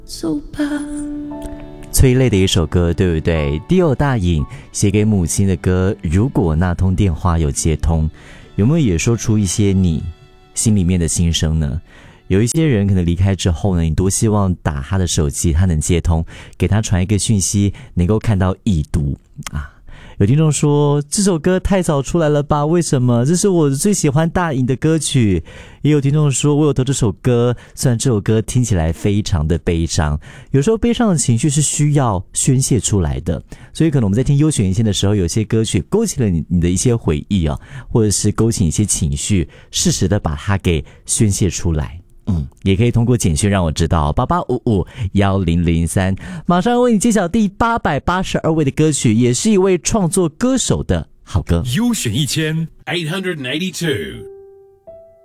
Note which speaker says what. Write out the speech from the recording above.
Speaker 1: 走吧。
Speaker 2: 催泪的一首歌，对不对？迪欧大隐写给母亲的歌，如果那通电话有接通，有没有也说出一些你心里面的心声呢？有一些人可能离开之后呢，你多希望打他的手机，他能接通，给他传一个讯息，能够看到已读啊。有听众说这首歌太早出来了吧？为什么？这是我最喜欢大隐的歌曲。也有听众说我有投这首歌，虽然这首歌听起来非常的悲伤，有时候悲伤的情绪是需要宣泄出来的，所以可能我们在听优选一线的时候，有些歌曲勾起了你的一些回忆啊，或者是勾起一些情绪，适时的把它给宣泄出来。也可以通过简讯让我知道88551003，马上为你揭晓第882位的歌曲，也是一位创作歌手的好歌。
Speaker 3: 优选1000 882